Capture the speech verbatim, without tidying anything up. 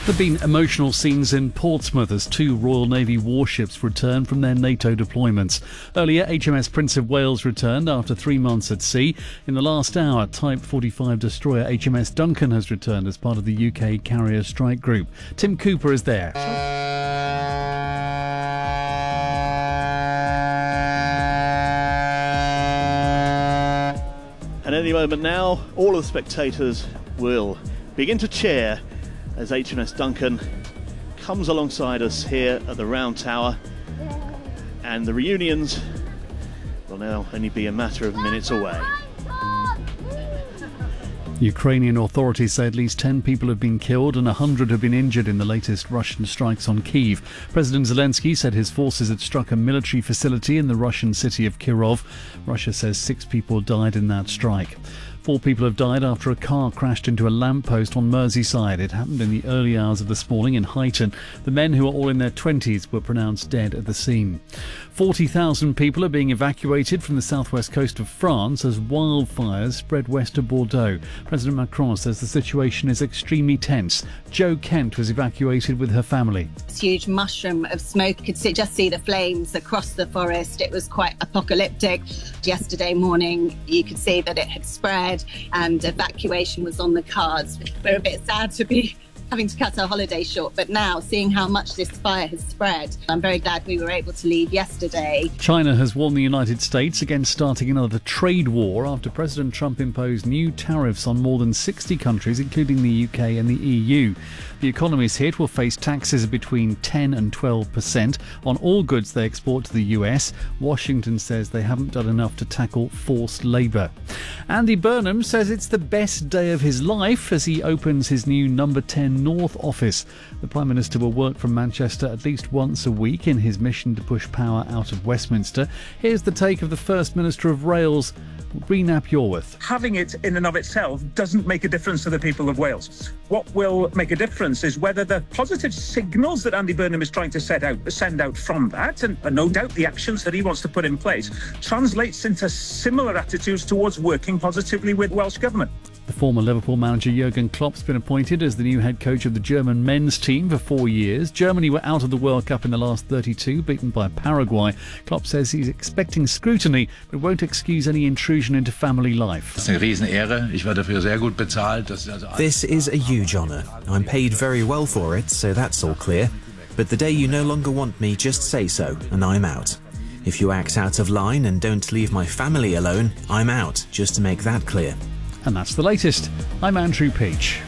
There have been emotional scenes in Portsmouth as two Royal Navy warships returned from their NATO deployments. Earlier, H M S Prince of Wales returned after three months at sea. In the last hour, Type forty-five destroyer H M S Duncan has returned as part of the U K Carrier Strike Group. Tim Cooper is there. And any moment now, all of the spectators will begin to cheer as H M S Duncan comes alongside us here at the Round Tower, and the reunions will now only be a matter of minutes away. Ukrainian authorities say at least ten people have been killed and one hundred have been injured in the latest Russian strikes on Kyiv. President Zelensky said his forces had struck a military facility in the Russian city of Kirov. Russia says six people died in that strike. Four people have died after a car crashed into a lamppost on Merseyside. It happened in the early hours of this morning in Huyton. The men, who are all in their twenties, were pronounced dead at the scene. forty thousand people are being evacuated from the southwest coast of France as wildfires spread west of Bordeaux. President Macron says the situation is extremely tense. Jo Kent was evacuated with her family. This huge mushroom of smoke. You could see, just see the flames across the forest. It was quite apocalyptic. Yesterday morning, you could see that it had spread and evacuation was on the cards. We're a bit sad to be having to cut our holiday short, but now, seeing how much this fire has spread, I'm very glad we were able to leave yesterday. China has warned the United States against starting another trade war after President Trump imposed new tariffs on more than sixty countries, including the U K and the E U. The economies hit will face taxes of between ten and twelve percent on all goods they export to the U S. Washington says they haven't done enough to tackle forced labour. Andy Burnham says it's the best day of his life as he opens his new Number ten North office. The Prime Minister will work from Manchester at least once a week in his mission to push power out of Westminster. Here's the take of the First Minister of Wales, Rhys Iorwerth. Having it in and of itself doesn't make a difference to the people of Wales. What will make a difference is whether the positive signals that Andy Burnham is trying to set out, send out from that, and, and no doubt the actions that he wants to put in place, translates into similar attitudes towards working positively with Welsh Government. The former Liverpool manager Jurgen Klopp's been appointed as the new head coach of the German men's team for four years. Germany were out of the World Cup in the last thirty-two, beaten by Paraguay. Klopp says he's expecting scrutiny, but won't excuse any intrusion into family life. This is a huge honour. I'm paid very well for it, so that's all clear. But the day you no longer want me, just say so, and I'm out. If you act out of line and don't leave my family alone, I'm out, just to make that clear. And that's the latest. I'm Andrew Peach.